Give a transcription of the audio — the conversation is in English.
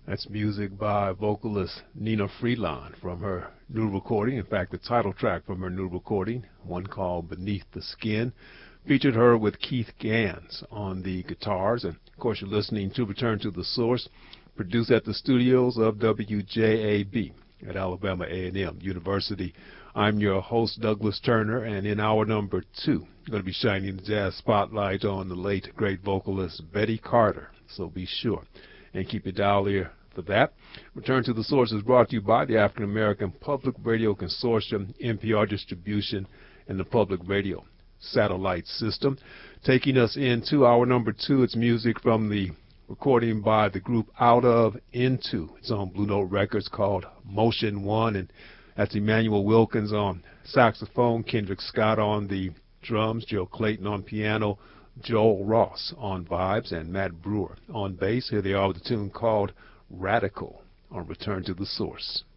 That's music by vocalist Nina Freelon from her new recording. In fact, the title track from her new recording, one called Beneath the Skin, featured her with Keith Gans on the guitars. And of course, you're listening to Return to the Source, produced at the studios of WJAB at Alabama A&M University. I'm your host, Douglas Turner, and in hour number 2, I'm going to be shining the jazz spotlight on the late, great vocalist Betty Carter. So be sure and keep your dial here for that. Return to the Source is brought to you by the African American Public Radio Consortium, NPR distribution, and the Public Radio Satellite System. Taking us into hour number 2, it's music from the recording by the group Out of Into. It's on Blue Note Records, called Motion One, and that's Emmanuel Wilkins on saxophone, Kendrick Scott on the drums, Joe Clayton on piano, Joel Ross on vibes, and Matt Brewer on bass. Here they are with a tune called Radical on Return to the Source.